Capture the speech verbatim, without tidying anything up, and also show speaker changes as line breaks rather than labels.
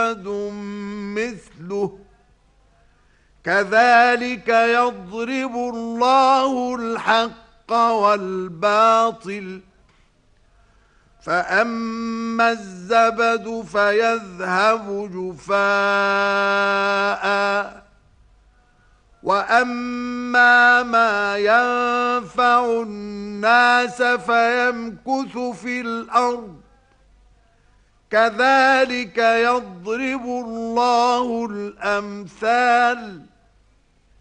زبد مثله كذلك يضرب الله الحق والباطل فأما الزبد فيذهب جفاء وأما ما ينفع الناس فيمكث في الأرض كذلك يضرب الله الأمثال